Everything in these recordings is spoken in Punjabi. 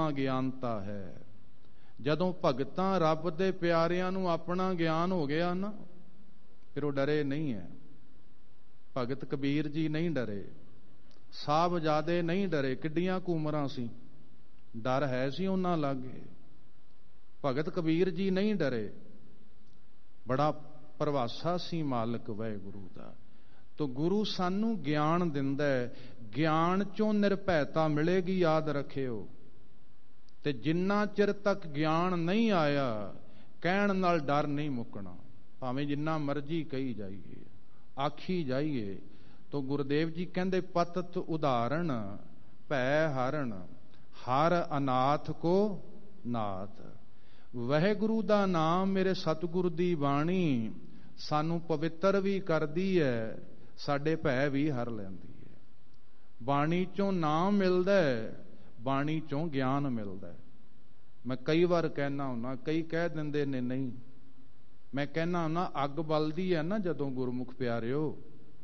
ਆਪਣਾ ਗਿਆਨਤਾ ਹੈ। ਜਦੋਂ ਭਗਤਾਂ ਰੱਬ ਦੇ ਪਿਆਰਿਆਂ ਨੂੰ ਆਪਣਾ ਗਿਆਨ ਹੋ ਗਿਆ ਨਾ, ਫਿਰ ਉਹ ਡਰੇ ਨਹੀਂ ਹੈ। ਭਗਤ ਕਬੀਰ ਜੀ ਨਹੀਂ ਡਰੇ, ਸਾਹਿਬਜ਼ਾਦੇ ਨਹੀਂ ਡਰੇ। ਕਿੱਡੀਆਂ ਕੁ ਉਮਰਾਂ ਸੀ, ਡਰ ਹੈ ਸੀ ਉਹਨਾਂ ਲਾਗੇ। ਭਗਤ ਕਬੀਰ ਜੀ ਨਹੀਂ ਡਰੇ, ਬੜਾ ਪ੍ਰਵਾਸਾ ਸੀ ਮਾਲਕ ਵਾਹਿਗੁਰੂ ਦਾ। ਤੋ ਗੁਰੂ ਸਾਨੂੰ ਗਿਆਨ ਦਿੰਦਾ ਹੈ, ਗਿਆਨ ਚੋਂ ਨਿਰਭੈਤਾ ਮਿਲੇਗੀ, ਯਾਦ ਰੱਖਿਓ। ਤੇ ਜਿੰਨਾ ਚਿਰ ਤੱਕ ਗਿਆਨ ਨਹੀਂ ਆਇਆ, ਕਹਿਣ ਨਾਲ ਡਰ ਨਹੀਂ ਮੁੱਕਣਾ। ਭਾਵੇਂ ਜਿੰਨਾ ਮਰਜ਼ੀ ਕਹੀ ਜਾਈਏ, ਆਖੀ ਜਾਈਏ। ਤੋ ਗੁਰਦੇਵ ਜੀ ਕਹਿੰਦੇ, ਪਤਤ ਉਦਾਹਰਣ ਭੈ ਹਰਨ, ਹਰ ਅਨਾਥ ਕੋ ਨਾਥ। ਵਾਹਿਗੁਰੂ ਦਾ ਨਾਮ, ਮੇਰੇ ਸਤਿਗੁਰੂ ਦੀ ਬਾਣੀ ਸਾਨੂੰ ਪਵਿੱਤਰ ਵੀ ਕਰਦੀ ਹੈ, ਸਾਡੇ ਭੈ ਵੀ ਹਰ ਲੈਂਦੀ ਹੈ। ਬਾਣੀ ਚੋਂ ਨਾਮ ਮਿਲਦਾ ਹੈ, ਬਾਣੀ ਚੋਂ ਗਿਆਨ ਮਿਲਦਾ ਹੈ। ਮੈਂ ਕਈ ਵਾਰ ਕਹਿਣਾ ਹੁੰਦਾ, ਕਈ ਕਹਿ ਦਿੰਦੇ ਨੇ ਨਹੀਂ, ਮੈਂ ਕਹਿਣਾ ਹੁੰਦਾ ਅੱਗ ਬਲਦੀ ਹੈ ਨਾ ਜਦੋਂ ਗੁਰਮੁਖ ਪਿਆਰਿਓ,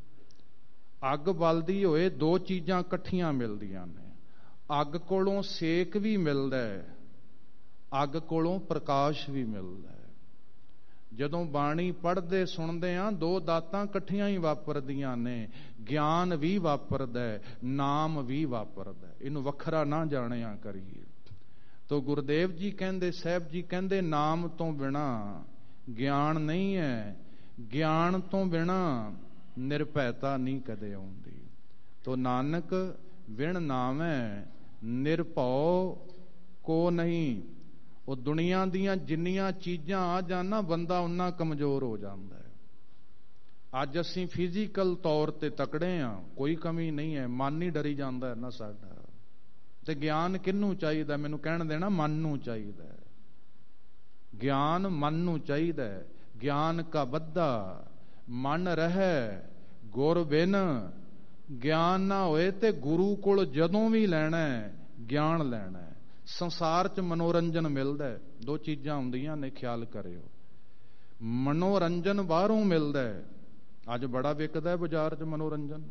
ਅੱਗ ਬਲਦੀ ਹੋਏ ਦੋ ਚੀਜ਼ਾਂ ਇਕੱਠੀਆਂ ਮਿਲਦੀਆਂ ਨੇ। ਅੱਗ ਕੋਲੋਂ ਸੇਕ ਵੀ ਮਿਲਦਾ ਹੈ, ਅੱਗ ਕੋਲੋਂ ਪ੍ਰਕਾਸ਼ ਵੀ ਮਿਲਦਾ ਹੈ। ਜਦੋਂ ਬਾਣੀ ਪੜ੍ਹਦੇ ਸੁਣਦੇ ਆ, ਦੋ ਦਾਤਾਂ ਇਕੱਠੀਆਂ ਹੀ ਵਾਪਰਦੀਆਂ ਨੇ। ਗਿਆਨ ਵੀ ਵਾਪਰਦਾ, ਨਾਮ ਵੀ ਵਾਪਰਦਾ। ਇਹਨੂੰ ਵੱਖਰਾ ਨਾ ਜਾਣਿਆ ਕਰੀਏ। ਤੋ ਗੁਰਦੇਵ ਜੀ ਕਹਿੰਦੇ, ਸਾਹਿਬ ਜੀ ਕਹਿੰਦੇ, ਨਾਮ ਤੋਂ ਬਿਨਾ ਗਿਆਨ ਨਹੀਂ ਹੈ, ਗਿਆਨ ਤੋਂ ਬਿਨਾ ਨਿਰਭੈਤਾ ਨਹੀਂ ਕਦੇ ਆਉਂਦੀ। ਤੋ ਨਾਨਕ ਵਿਣ ਨਾਮੈ ਨਿਰਭਉ ਕੋ ਨਹੀਂ। ਉਹ ਦੁਨੀਆ ਦੀਆਂ ਜਿੰਨੀਆਂ ਚੀਜ਼ਾਂ ਆ ਜਾਣ ਨਾ, ਬੰਦਾ ਉਨਾ ਕਮਜ਼ੋਰ ਹੋ ਜਾਂਦਾ ਹੈ। ਅੱਜ ਅਸੀਂ ਫਿਜ਼ੀਕਲ ਤੌਰ ਤੇ ਤਕੜੇ ਆ, ਕੋਈ ਕਮੀ ਨਹੀਂ ਹੈ, ਮਨ ਹੀ ਡਰੀ ਜਾਂਦਾ ਨਾ ਸਾਡਾ। ਤੇ ਗਿਆਨ ਕਿਹਨੂੰ ਚਾਹੀਦਾ? ਮੈਨੂੰ ਕਹਿਣ ਦੇਣਾ, ਮਨ ਨੂੰ ਚਾਹੀਦਾ। ਗਿਆਨ ਮਨ ਨੂੰ ਚਾਹੀਦਾ। ਗਿਆਨ ਕਾ ਬੱਧਾ ਮਨ ਰਹਿ ਗੁਰ ਬਿਨ। ਗਿਆਨ ਨਾ ਹੋਏ ਤੇ ਗੁਰੂ ਕੋਲ ਜਦੋਂ ਵੀ ਲੈਣਾ ਗਿਆਨ ਲੈਣਾ। ਸੰਸਾਰ 'ਚ ਮਨੋਰੰਜਨ ਮਿਲਦਾ, ਦੋ ਚੀਜ਼ਾਂ ਹੁੰਦੀਆਂ ਨੇ, ਖਿਆਲ ਕਰਿਓ। ਮਨੋਰੰਜਨ ਬਾਹਰੋਂ ਮਿਲਦਾ, ਅੱਜ ਬੜਾ ਵਿਕਦਾ ਬਾਜ਼ਾਰ 'ਚ ਮਨੋਰੰਜਨ,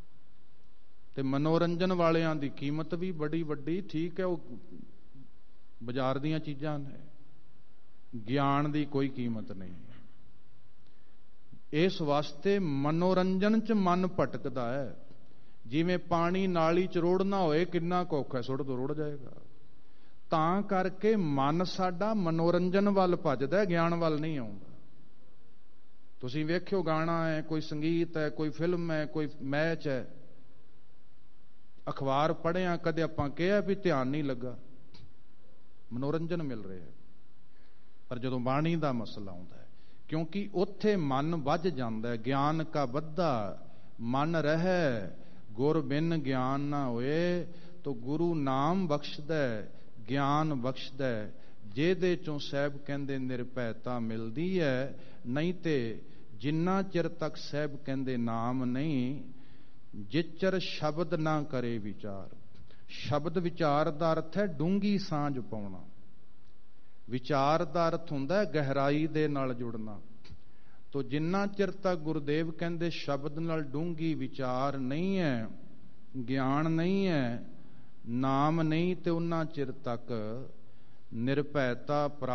ਤੇ ਮਨੋਰੰਜਨ ਵਾਲਿਆਂ ਦੀ ਕੀਮਤ ਵੀ ਬੜੀ ਵੱਡੀ। ਠੀਕ ਹੈ, ਉਹ ਬਾਜ਼ਾਰ ਦੀਆਂ ਚੀਜ਼ਾਂ ਨੇ, ਗਿਆਨ ਦੀ ਕੋਈ ਕੀਮਤ ਨਹੀਂ ਹੈ। ਇਸ ਵਾਸਤੇ ਮਨੋਰੰਜਨ 'ਚ ਮਨ ਭਟਕਦਾ ਹੈ। ਜਿਵੇਂ ਪਾਣੀ ਨਾਲੀ 'ਚ ਰੋੜਨਾ ਹੋਏ, ਕਿੰਨਾ ਔਖਾ, ਸੁੱਟ ਦੋ ਰੁੜ ਜਾਏਗਾ। ਤਾਂ ਕਰਕੇ ਮਨ ਸਾਡਾ ਮਨੋਰੰਜਨ ਵੱਲ ਭੱਜਦਾ, ਗਿਆਨ ਵੱਲ ਨਹੀਂ ਆਉਂਦਾ। ਤੁਸੀਂ ਵੇਖਿਓ, ਗਾਣਾ ਹੈ, ਕੋਈ ਸੰਗੀਤ ਹੈ, ਕੋਈ ਫਿਲਮ ਹੈ, ਕੋਈ ਮੈਚ ਹੈ, ਅਖਬਾਰ ਪੜ੍ਹਿਆ, ਕਦੇ ਆਪਾਂ ਕਿਹਾ ਵੀ ਧਿਆਨ ਨਹੀਂ ਲੱਗਾ, ਮਨੋਰੰਜਨ ਮਿਲ ਰਿਹਾ। ਪਰ ਜਦੋਂ ਬਾਣੀ ਦਾ ਮਸਲਾ ਆਉਂਦਾ ਹੈ, ਕਿਉਂਕਿ ਉੱਥੇ ਮਨ ਵੱਜ ਜਾਂਦਾ। ਗਿਆਨ ਕਾ ਬੱਧਾ ਮਨ ਰਹਿ ਗੁਰ ਬਿਨ ਗਿਆਨ ਨਾ ਹੋਏ। ਤੋ ਗੁਰੂ ਨਾਮ ਬਖਸ਼ਦਾ, ਗਿਆਨ ਬਖਸ਼ਦਾ, ਜਿਹਦੇ ਚੋਂ ਸਾਹਿਬ ਕਹਿੰਦੇ ਨਿਰਭੈਤਾ ਮਿਲਦੀ ਹੈ। ਨਹੀਂ ਤੇ ਜਿੰਨਾ ਚਿਰ ਤੱਕ ਸਾਹਿਬ ਕਹਿੰਦੇ ਨਾਮ ਨਹੀਂ, ਜਿਚਰ ਸ਼ਬਦ ਨਾ ਕਰੇ ਵਿਚਾਰ। ਸ਼ਬਦ ਵਿਚਾਰ ਦਾ ਅਰਥ ਹੈ ਡੂੰਘੀ ਸਾਂਝ ਪਾਉਣਾ। ਵਿਚਾਰ ਦਾ ਅਰਥ ਹੁੰਦਾ ਗਹਿਰਾਈ ਦੇ ਨਾਲ ਜੁੜਨਾ। ਤੋ ਜਿੰਨਾ ਚਿਰ ਤੱਕ ਗੁਰਦੇਵ ਕਹਿੰਦੇ ਸ਼ਬਦ ਨਾਲ ਡੂੰਘੀ ਵਿਚਾਰ ਨਹੀਂ ਹੈ, ਗਿਆਨ ਨਹੀਂ ਹੈ, ਨਾਮ ਨਹੀਂ, ਤੇ ਉਹਨਾਂ ਚਿਰ ਤੱਕ ਨਿਰਭੈਤਾ